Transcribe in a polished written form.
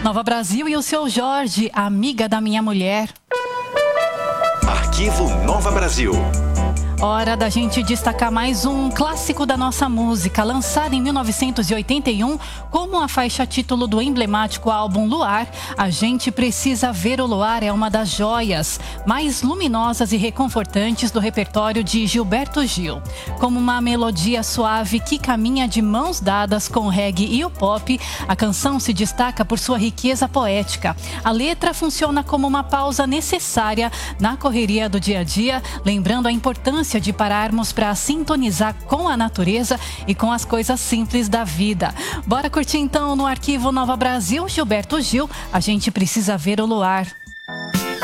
Nova Brasil e o seu Jorge, amiga da minha mulher. Arquivo Nova Brasil. Hora da gente destacar mais um clássico da nossa música, lançado em 1981 como a faixa título do emblemático álbum Luar. A Gente Precisa Ver o Luar é uma das joias mais luminosas e reconfortantes do repertório de Gilberto Gil. Como uma melodia suave que caminha de mãos dadas com o reggae e o pop, a canção se destaca por sua riqueza poética. A letra funciona como uma pausa necessária na correria do dia a dia, lembrando a importância de pararmos para sintonizar com a natureza e com as coisas simples da vida. Bora curtir então no Arquivo Nova Brasil, Gilberto Gil, A Gente Precisa Ver o Luar.